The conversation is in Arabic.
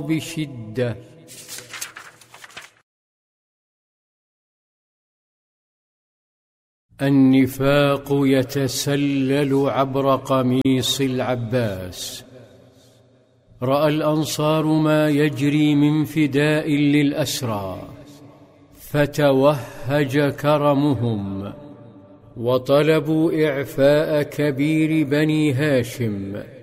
بشدة. النفاق يتسلل عبر قميص العباس. رأى الأنصار ما يجري من فداء للأسرى، فتوهج كرمهم، وطلبوا إعفاء كبير بني هاشم